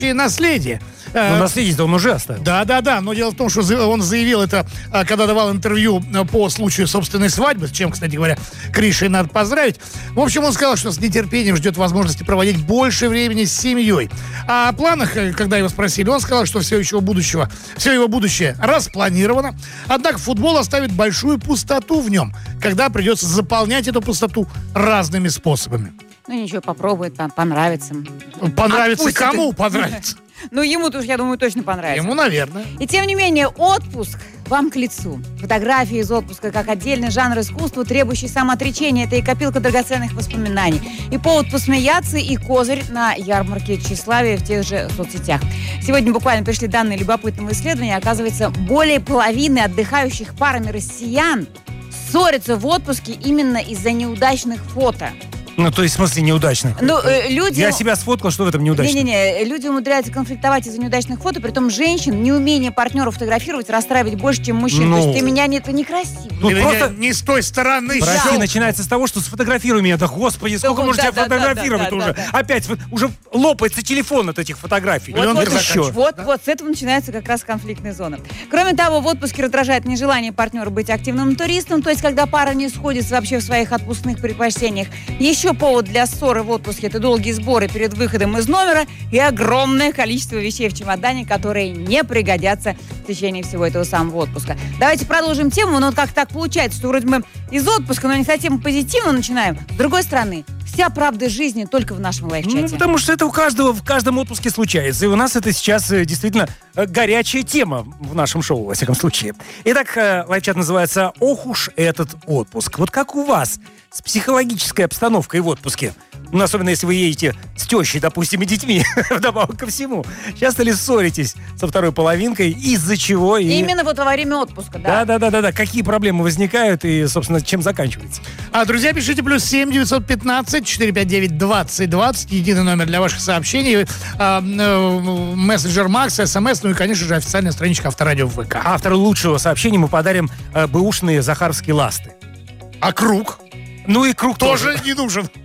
наследие. Ну, наследие-то он уже оставил. Да. Но дело в том, что он заявил это, когда давал интервью по случаю собственной свадьбы, с чем, кстати говоря, Кришу и надо поздравить. В общем, он сказал, что с нетерпением ждет возможности проводить больше времени с семьей. А о планах, когда его спросили, он сказал, что все его будущее распланировано. Однако футбол оставит большую пустоту в нем, когда придется заполнять эту пустоту разными способами. Ну ничего, попробует, понравится. Понравится Отпустит. Кому понравится? Ну, ему-то уж, я думаю, точно понравится. Ему, наверное. И тем не менее, отпуск вам к лицу. Фотографии из отпуска как отдельный жанр искусства, требующий самоотречения. Это и копилка драгоценных воспоминаний. И повод посмеяться, и козырь на ярмарке тщеславия в тех же соцсетях. Сегодня буквально пришли данные любопытного исследования. Оказывается, более половины отдыхающих парами россиян ссорятся в отпуске именно из-за неудачных фото. Ну, то есть, в смысле, неудачных. Ну, люди... Я себя сфоткал, что в этом неудачно? Не-не-не, люди умудряются конфликтовать из-за неудачных фото, притом женщин неумение партнера фотографировать расстраивать больше, чем мужчин. Ну... То есть ты меня это некрасиво. Тут просто... не с той стороны. Прости, начинается с того, что сфотографируй меня. Да господи, сколько можно тебя фотографировать уже? Опять уже лопается телефон от этих фотографий. Вот, с этого начинается как раз конфликтная зона. Кроме того, в отпуске раздражает нежелание партнера быть активным туристом, то есть когда пара не сходится вообще в своих отпускных предпочтениях. Еще повод для ссоры в отпуске – это долгие сборы перед выходом из номера и огромное количество вещей в чемодане, которые не пригодятся в течение всего этого самого отпуска. Давайте продолжим тему, но как так получается, что вроде мы из отпуска, но не совсем позитивно начинаем. С другой стороны, вся правда жизни только в нашем лайфчате. Ну, потому что это у каждого в каждом отпуске случается. И у нас это сейчас действительно горячая тема в нашем шоу, во всяком случае. Итак, лайфчат называется «Ох уж этот отпуск». Вот как у вас с психологической обстановкой в отпуске? Ну, особенно если вы едете с тещей, допустим, и детьми, вдобавок ко всему. Часто ли ссоритесь со второй половинкой, из-за чего? Именно вот во время отпуска, да. Да. Какие проблемы возникают и, собственно, чем заканчивается? Друзья, пишите +7 915 459 2020. Единый номер для ваших сообщений. Мессенджер Макс, СМС, ну и, конечно же, официальная страничка Авторадио в ВК. Автору лучшего сообщения мы подарим бэушные захаровские ласты. А круг? Ну и круг тоже не нужен.